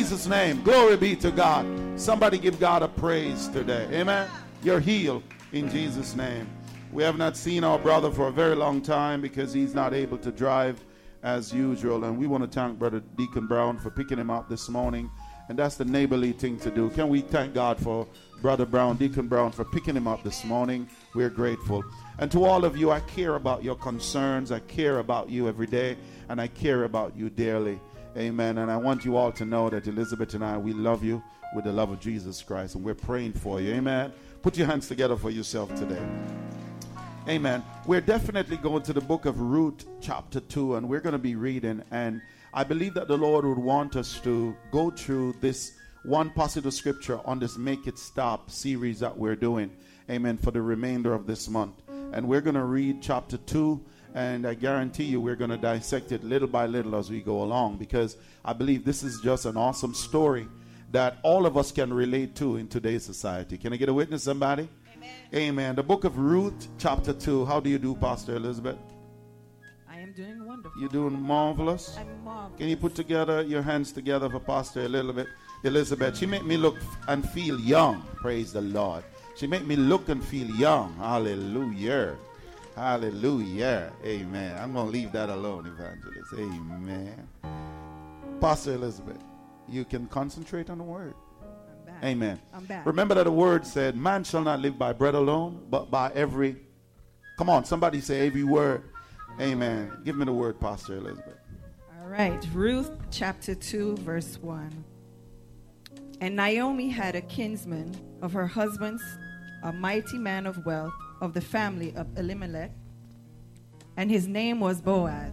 Jesus' name. Glory be to God. Somebody give God a praise today. Amen. You're healed in Jesus' name. We have not seen our brother for a very long time because he's not able to drive as usual. And we want to thank Brother Deacon Brown for picking him up this morning. And that's the neighborly thing to do. Can we thank God for Brother Brown, Deacon Brown, for picking him up this morning? We're grateful. And to all of you, I care about your concerns. I care about you every day. And I care about you dearly. Amen. And I want you all to know that Elizabeth and I, we love you with the love of Jesus Christ. And we're praying for you. Amen. Put your hands together for yourself today. Amen. We're definitely going to the book of Ruth, chapter 2, and we're going to be reading. And I believe that the Lord would want us to go through this one passage of scripture on this Make It Stop series that we're doing. Amen. For the remainder of this month. And we're going to read chapter 2, and I guarantee you we're going to dissect it little by little as we go along, because I believe this is just an awesome story that all of us can relate to in today's society. Can I get a witness, somebody? Amen. The book of Ruth, chapter 2. How do you do, Pastor Elizabeth? I am doing wonderful. You're doing marvelous? I'm marvelous. Can you put together your hands together for Pastor Elizabeth? She made me look and feel young. Praise the Lord. She made me look and feel young. Hallelujah. Hallelujah. Amen. I'm going to leave that alone, evangelist. Amen. Pastor Elizabeth, you can concentrate on the word. Amen. I'm back. Remember that the word said, man shall not live by bread alone, but by every, come on, somebody say every word. Amen. Give me the word, Pastor Elizabeth. All right. Ruth chapter 2, verse 1. And Naomi had a kinsman of her husband's, a mighty man of wealth of the family of Elimelech, and his name was Boaz.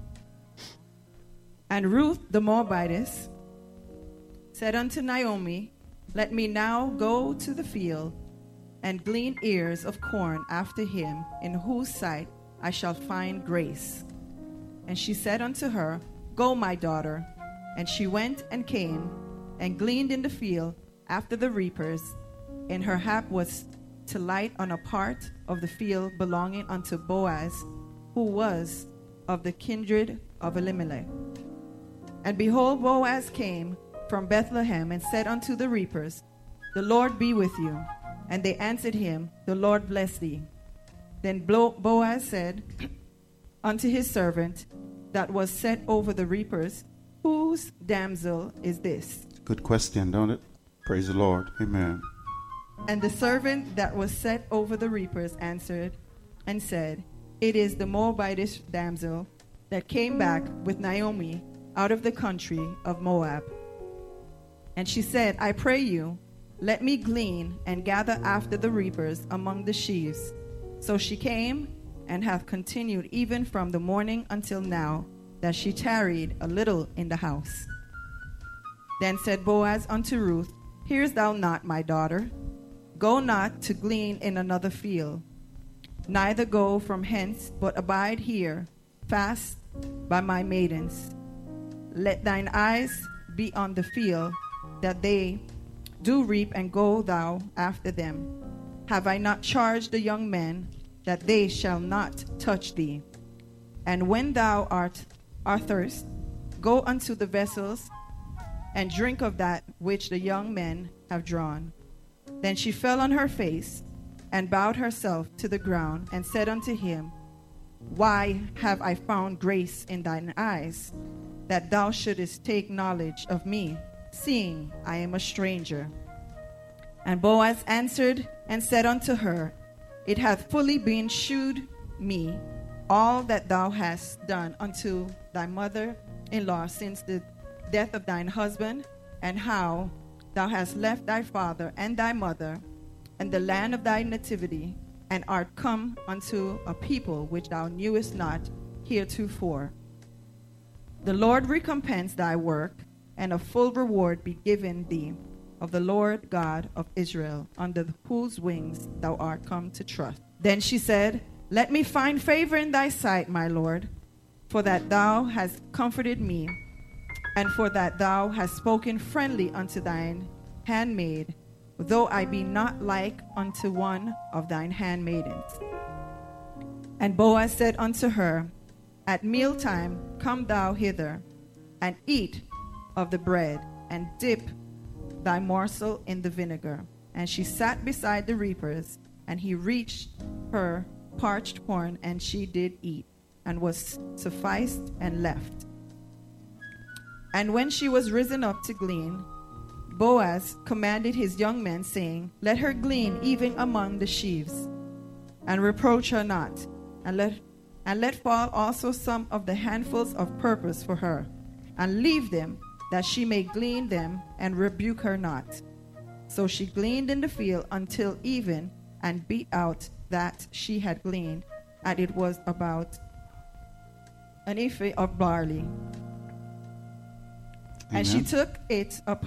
And Ruth the Moabitess said unto Naomi, let me now go to the field and glean ears of corn after him, in whose sight I shall find grace. And she said unto her, go, my daughter. And she went and came and gleaned in the field after the reapers, and her hap was to light on a part of the field belonging unto Boaz, who was of the kindred of Elimelech. And behold, Boaz came from Bethlehem, and said unto the reapers, the Lord be with you. And they answered him, the Lord bless thee. Then Boaz said unto his servant that was set over the reapers, whose damsel is this? Good question, don't it? Praise the Lord. Amen. And the servant that was set over the reapers answered and said, it is the Moabitish damsel that came back with Naomi out of the country of Moab. And she said, I pray you, let me glean and gather after the reapers among the sheaves. So she came and hath continued even from the morning until now, that she tarried a little in the house. Then said Boaz unto Ruth, hearest thou not, my daughter? Go not to glean in another field, neither go from hence, but abide here, fast by my maidens. Let thine eyes be on the field, that they do reap, and go thou after them. Have I not charged the young men that they shall not touch thee? And when thou art athirst, go unto the vessels, and drink of that which the young men have drawn. Then she fell on her face, and bowed herself to the ground, and said unto him, why have I found grace in thine eyes, that thou shouldest take knowledge of me, seeing I am a stranger? And Boaz answered and said unto her, it hath fully been shewed me all that thou hast done unto thy mother-in-law since the death of thine husband, and how thou hast left thy father and thy mother and the land of thy nativity, and art come unto a people which thou knewest not heretofore. The Lord recompense thy work, and a full reward be given thee of the Lord God of Israel, under whose wings thou art come to trust. Then she said, let me find favor in thy sight, my Lord, for that thou hast comforted me, and for that thou hast spoken friendly unto thine handmaid, though I be not like unto one of thine handmaidens. And Boaz said unto her, at mealtime come thou hither, and eat of the bread, and dip thy morsel in the vinegar. And she sat beside the reapers, and he reached her parched corn, and she did eat, and was sufficed and left. And when she was risen up to glean, Boaz commanded his young men, saying, Let her glean even among the sheaves, and reproach her not, and let fall also some of the handfuls of purpose for her, and leave them, that she may glean them, and rebuke her not. So she gleaned in the field until even, and beat out that she had gleaned, and it was about an ephah of barley. And she took it up,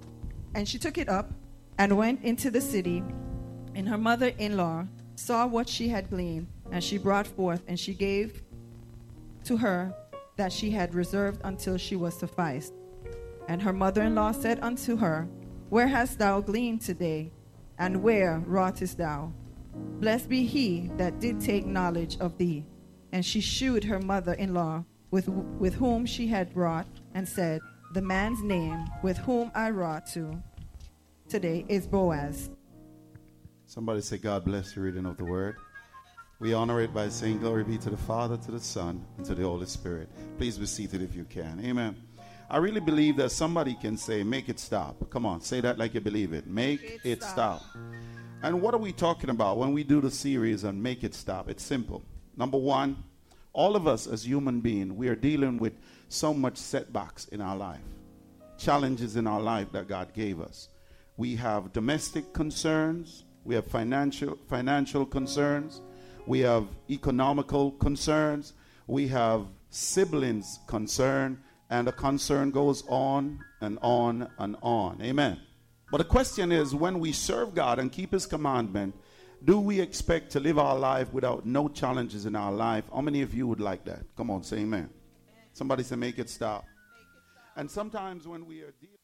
and went into the city, and her mother-in-law saw what she had gleaned, and she brought forth, and she gave to her that she had reserved until she was sufficed. And her mother-in-law said unto her, Where hast thou gleaned today, and where wroughtest thou? Blessed be he that did take knowledge of thee. And she shewed her mother-in-law with whom she had wrought, and said, The man's name with whom I wrought today is Boaz. Somebody say, God bless the reading of the word. We honor it by saying, Glory be to the Father, to the Son, and to the Holy Spirit. Please be seated if you can. Amen. I really believe that somebody can say, make it stop. Come on, say that like you believe it. Make it stop. And what are we talking about when we do the series on Make It Stop? It's simple. Number one, all of us as human beings, we are dealing with so much setbacks in our life, challenges in our life that God gave us. We have domestic concerns. We have financial concerns. We have economical concerns. We have siblings concern. And the concern goes on and on and on. Amen. But the question is, when we serve God and keep his commandment, do we expect to live our life without no challenges in our life? How many of you would like that? Come on, say amen. Somebody say, make it stop. And sometimes when we are dealing